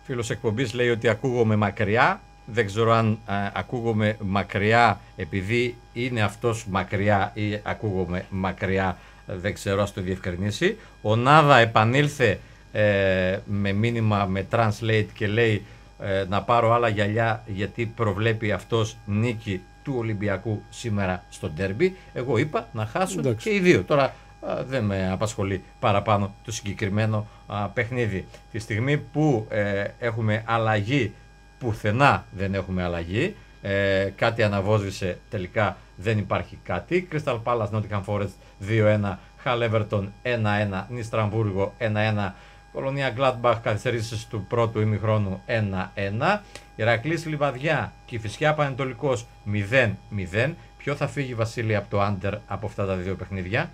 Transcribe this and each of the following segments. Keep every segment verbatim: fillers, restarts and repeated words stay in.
Φίλος εκπομπής λέει ότι ακούγομαι μακριά. Δεν ξέρω αν α, ακούγομαι μακριά επειδή είναι αυτός μακριά ή ακούγομαι μακριά. Δεν ξέρω, ας το διευκρινίσει. Ο Νάδα επανήλθε ε, με μήνυμα με translate και λέει ε, να πάρω άλλα γυαλιά γιατί προβλέπει αυτός νίκη του Ολυμπιακού σήμερα στο ντέρμπι. Εγώ είπα να χάσουν Εντάξει. και οι δύο. Τώρα α, δεν με απασχολεί παραπάνω το συγκεκριμένο α, παιχνίδι. Τη στιγμή που ε, έχουμε αλλαγή, πουθενά δεν έχουμε αλλαγή. Ε, κάτι αναβόσβησε, τελικά δεν υπάρχει κάτι. Crystal Palace, Nottingham Forest δύο ένα, Hull Everton ένα ένα, Νιστραμβούργο ένα ένα, Κολονία Gladbach καθυστερήσεις του πρώτου ημιχρόνου ένα ένα, Ηρακλής Λιβαδιά, Κηφισιά Πανετολικός μηδέν μηδέν. Ποιο θα φύγει, Βασίλη, από το under από αυτά τα δύο παιχνίδια?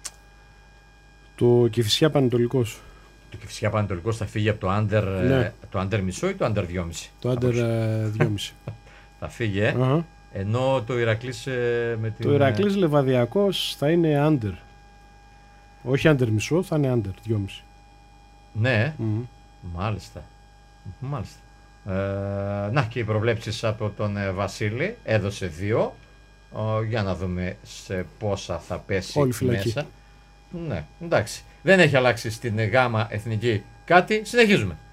Το Κηφισιά Πανετολικός. Το Κηφισιά Πανετολικός θα φύγει από το under, ναι. το under μισό ή το under δυόμισι? Το under δυόμισι. Θα φύγει, ε. Uh-huh. Ενώ το Ηρακλής ε, με την... Το Ηρακλής Λεβαδιακός θα είναι under. Όχι under μισό, θα είναι under δυόμισι. Ναι, mm-hmm. μάλιστα. Μάλιστα. Ε, να και οι προβλέψεις από τον ε, Βασίλη, έδωσε δύο. Ε, για να δούμε σε πόσα θα πέσει όλη φυλακή μέσα. Ναι, εντάξει. Δεν έχει αλλάξει στην γάμα εθνική κάτι. Συνεχίζουμε.